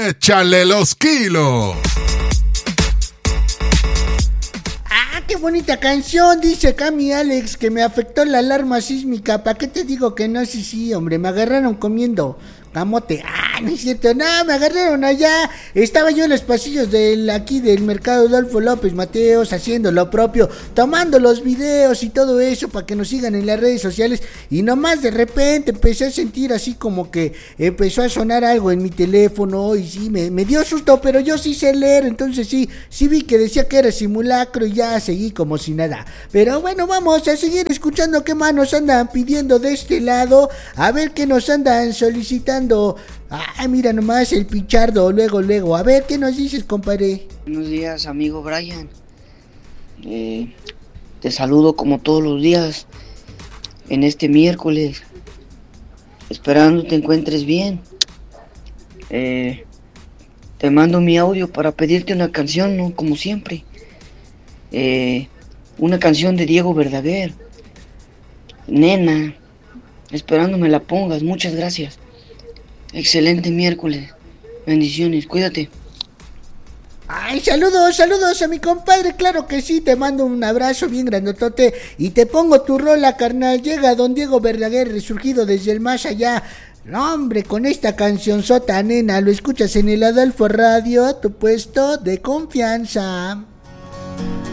Échale los kilos. Qué bonita canción, dice acá mi Alex, que me afectó la alarma sísmica. ¿Para qué te digo que no? Sí, hombre, me agarraron comiendo camote. No es cierto, no, me agarraron allá. Estaba yo en los pasillos aquí del mercado Adolfo López Mateos, haciendo lo propio, tomando los videos y todo eso para que nos sigan en las redes sociales. Y nomás de repente empecé a sentir así como que empezó a sonar algo en mi teléfono. Y sí, me dio susto, pero yo sí sé leer. Entonces sí vi que decía que era simulacro y ya seguí como si nada. Pero bueno, vamos a seguir escuchando qué más nos andan pidiendo de este lado. A ver qué nos andan solicitando. Mira nomás el Pichardo, luego. A ver, ¿qué nos dices, compadre? Buenos días, amigo Brian. Te saludo como todos los días en este miércoles. Esperando te encuentres bien. Te mando mi audio para pedirte una canción, ¿no? Como siempre. Una canción de Diego Verdaguer. Nena. Esperando me la pongas. Muchas gracias. Excelente miércoles. Bendiciones, cuídate. Saludos a mi compadre, claro que sí, te mando un abrazo bien grandotote y te pongo tu rola, carnal. Llega don Diego Verdaguer, resurgido desde el más allá. No, hombre, con esta cancionzota, nena, lo escuchas en el Adolfo Radio, tu puesto de confianza.